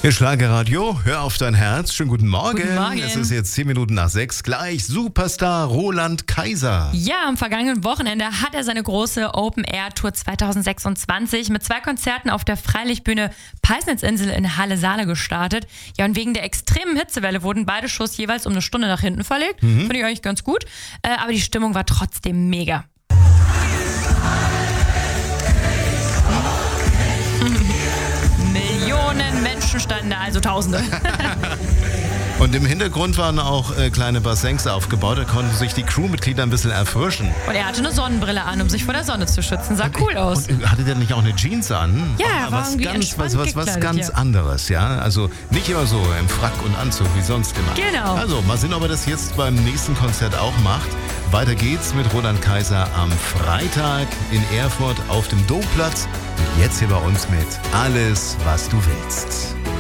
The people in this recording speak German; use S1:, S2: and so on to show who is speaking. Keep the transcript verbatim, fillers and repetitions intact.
S1: Ihr Schlagerradio, hör auf dein Herz. Schönen guten Morgen.
S2: Guten Morgen.
S1: Es ist jetzt zehn Minuten nach sechs. Gleich Superstar Roland Kaiser.
S2: Ja, am vergangenen Wochenende hat er seine große Open-Air-Tour zwanzig sechsundzwanzig mit zwei Konzerten auf der Freilichtbühne Peisnitzinsel in Halle-Saale gestartet. Ja, und wegen der extremen Hitzewelle wurden beide Shows jeweils um eine Stunde nach hinten verlegt. Mhm. Finde ich eigentlich ganz gut. Äh, aber die Stimmung war trotzdem mega. Millionen Menschen standen da, also Tausende.
S1: Und im Hintergrund waren auch äh, kleine Bassins aufgebaut, da konnten sich die Crewmitglieder ein bisschen erfrischen.
S2: Und er hatte eine Sonnenbrille an, um sich vor der Sonne zu schützen. Sah cool aus.
S1: Und hatte der nicht auch eine Jeans an?
S2: Ja,
S1: aber
S2: war
S1: was
S2: irgendwie
S1: ganz, was, was, was
S2: gekleidet,
S1: ganz
S2: ja.
S1: anderes, ja. Also nicht immer so im Frack und Anzug wie sonst immer.
S2: Genau.
S1: Also mal sehen, ob er das jetzt beim nächsten Konzert auch macht. Weiter geht's mit Roland Kaiser am Freitag in Erfurt auf dem Domplatz. Und jetzt hier bei uns mit Alles, was du willst.